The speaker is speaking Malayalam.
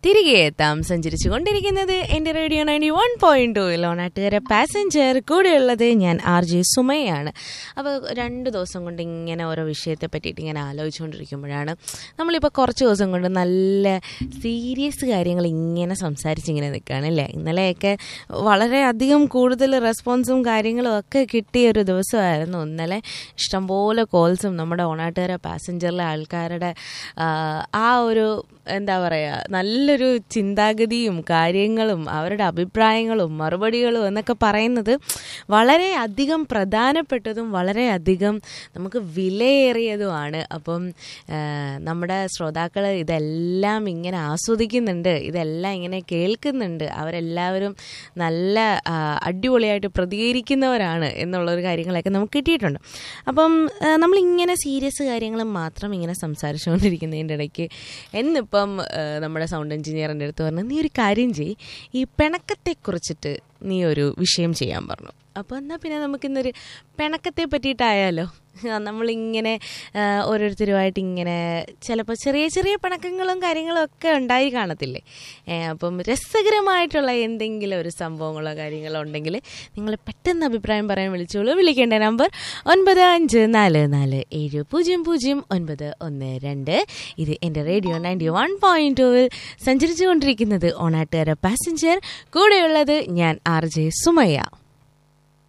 തിരികെ എത്താം. സഞ്ചരിച്ചു കൊണ്ടിരിക്കുന്നത് എൻ്റെ റേഡിയോ 91.2 ഓണാട്ടുകര പാസഞ്ചർ. കൂടെയുള്ളത് ഞാൻ RJ സുമയാണ്. അപ്പോൾ 2 ദിവസം കൊണ്ട് ഇങ്ങനെ ഓരോ വിഷയത്തെ പറ്റിയിട്ട് ഇങ്ങനെ ആലോചിച്ചുകൊണ്ടിരിക്കുമ്പോഴാണ് നമ്മളിപ്പോൾ കുറച്ച് ദിവസം കൊണ്ട് നല്ല സീരിയസ് കാര്യങ്ങൾ ഇങ്ങനെ സംസാരിച്ചിങ്ങനെ നിൽക്കുകയാണ് അല്ലേ. ഇന്നലെയൊക്കെ വളരെയധികം കൂടുതൽ റെസ്പോൺസും കാര്യങ്ങളും ഒക്കെ കിട്ടിയ ഒരു ദിവസമായിരുന്നു ഇന്നലെ. ഇഷ്ടംപോലെ കോൾസും നമ്മുടെ ഓണാട്ടുകര പാസഞ്ചറിലെ ആൾക്കാരുടെ ആ ഒരു എന്താ പറയുക, നല്ലൊരു ചിന്താഗതിയും കാര്യങ്ങളും അവരുടെ അഭിപ്രായങ്ങളും മറുപടികളും എന്നൊക്കെ പറയുന്നത് വളരെയധികം പ്രധാനപ്പെട്ടതും വളരെയധികം നമുക്ക് വിലയേറിയതുമാണ്. അപ്പം നമ്മുടെ ശ്രോതാക്കൾ ഇതെല്ലാം ഇങ്ങനെ ആസ്വദിക്കുന്നുണ്ട്, ഇതെല്ലാം ഇങ്ങനെ കേൾക്കുന്നുണ്ട്, അവരെല്ലാവരും നല്ല അടിപൊളിയായിട്ട് പ്രതികരിക്കുന്നവരാണ് എന്നുള്ളൊരു കാര്യങ്ങളൊക്കെ നമുക്ക് കിട്ടിയിട്ടുണ്ട്. അപ്പം നമ്മളിങ്ങനെ സീരിയസ് കാര്യങ്ങൾ മാത്രം ഇങ്ങനെ സംസാരിച്ചുകൊണ്ടിരിക്കുന്നതിൻ്റെ ഇടയ്ക്ക് എന്നിപ്പം നമ്മുടെ സൗണ്ട് എഞ്ചിനീയറിൻ്റെ അടുത്ത് പറഞ്ഞു, നീ ഒരു കാര്യം ചെയ്യ്, ഈ പിണക്കത്തെക്കുറിച്ചിട്ട് നീ ഒരു വിഷയം ചെയ്യാൻ പറഞ്ഞു. അപ്പോൾ എന്നാൽ പിന്നെ നമുക്കിന്നൊരു പിണക്കത്തെ പറ്റിയിട്ടായാലോ. നമ്മളിങ്ങനെ ഓരോരുത്തരുമായിട്ട് ഇങ്ങനെ ചിലപ്പോൾ ചെറിയ ചെറിയ പിണക്കങ്ങളും കാര്യങ്ങളും ഒക്കെ ഉണ്ടായി കാണത്തില്ലേ. അപ്പം രസകരമായിട്ടുള്ള എന്തെങ്കിലും ഒരു സംഭവങ്ങളോ കാര്യങ്ങളോ ഉണ്ടെങ്കിൽ നിങ്ങൾ പെട്ടെന്ന് അഭിപ്രായം പറയാൻ വിളിച്ചോളൂ. വിളിക്കേണ്ട നമ്പർ 9544000912. ഇത് എൻ്റെ റേഡിയോ 91.2 സഞ്ചരിച്ചു കൊണ്ടിരിക്കുന്നത് ഓണാട്ടുകര പാസഞ്ചർ. കൂടെയുള്ളത് ഞാൻ RJ സുമയ്യ.